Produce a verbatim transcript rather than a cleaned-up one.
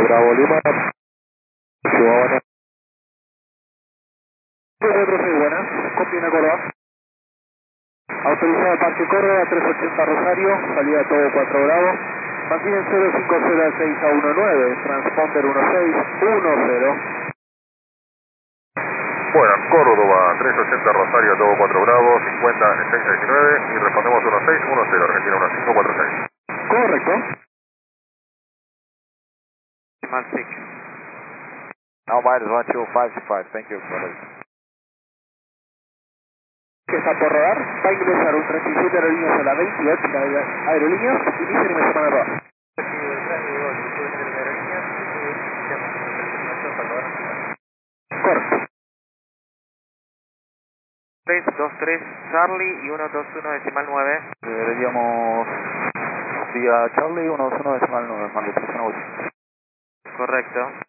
Bravo Lima, Chihuahua. cuatro seis, buenas, copia Córdoba. Autorizado Parque Córdoba, trescientos ochenta Rosario, salida todo cuatro Bravo. Mantienen cero cinco cero seis a diecinueve, transponder dieciséis diez. Bueno, Córdoba, trescientos ochenta Rosario, todo cuatro Bravo, cincuenta seis a diecinueve y respondemos dieciséis diez, Argentina quince cuarenta y seis. Correcto. Six. Now minus one two five five, thank you. Que está por rodar, va a ingresar un treinta y siete aerolíneas a la veintiocho aerolíneas, inicia y me llaman a rodar. Correcto. tres dos tres Charlie y uno dos uno decimal nueve. Deberíamos vía Charlie uno dos uno decimal nueve, Correcto.